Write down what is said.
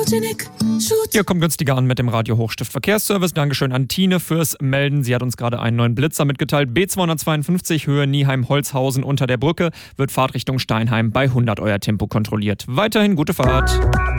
Hier kommt günstiger an mit dem Radio Hochstift Verkehrsservice. Dankeschön an Tine fürs Melden. Sie hat uns gerade einen neuen Blitzer mitgeteilt. B252 Höhe Nieheim-Holzhausen unter der Brücke wird Fahrtrichtung Steinheim bei 100 euer Tempo kontrolliert. Weiterhin gute Fahrt.